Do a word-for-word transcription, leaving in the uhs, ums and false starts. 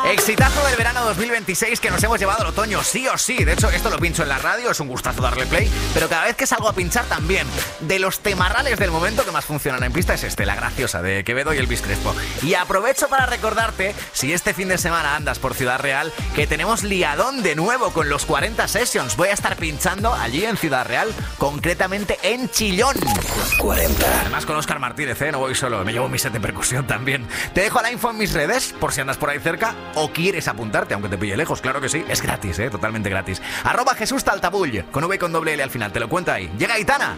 Exitazo del verano dos mil veintiséis que nos hemos llevado al otoño, sí o sí. De hecho, esto lo pincho en la radio, es un gustazo darle play, pero cada vez que salgo a pinchar también. De los temarrales del momento que más funcionan en pista es este, La Graciosa, de Quevedo y Elvis Crespo. Y aprovecho para recordarte, si este fin de semana andas por Ciudad Real, que tenemos liadón de nuevo con los cuarenta Sessions. Voy a estar pinchando allí en Ciudad Real, concretamente en Chillón. Los cuarenta. Además con Óscar Martínez, ¿eh? No voy solo, me llevo mi set de percusión también. Te dejo la info en mis redes, por si andas por ahí cerca o quieres apuntarte, aunque te pille lejos, claro que sí. Es gratis, ¿eh? Totalmente gratis. Arroba Jesús Taltabull, con V y con doble L al final, te lo cuento ahí. Llega Aitana.